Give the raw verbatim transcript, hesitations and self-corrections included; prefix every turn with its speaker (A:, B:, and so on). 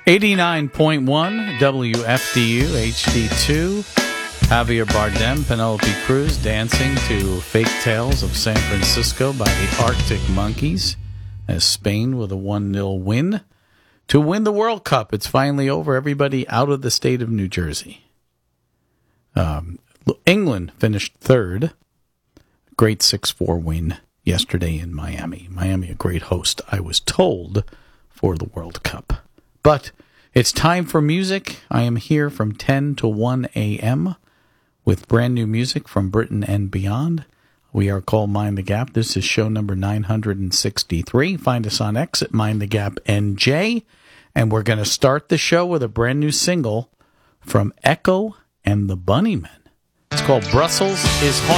A: eighty-nine point one W F D U H D two. Javier Bardem, Penelope Cruz dancing to Fake Tales of San Francisco by the Arctic Monkeys as Spain with a one nil win to win the World Cup. It's finally over. Everybody out of the state of New Jersey. Um, England finished third. Great six four win yesterday in Miami. Miami, a great host, I was told, for the World Cup. But it's time for music. I am here from ten to one a.m. with brand new music from Britain and beyond. We are called Mind the Gap. This is show number nine hundred sixty-three. Find us on X at Mind the Gap N J. And we're going to start the show with a brand new single from Echo and the Bunnymen. It's called Brussels is Haunted.